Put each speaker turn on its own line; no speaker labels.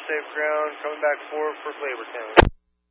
safe ground, coming back forward for Flavor Town.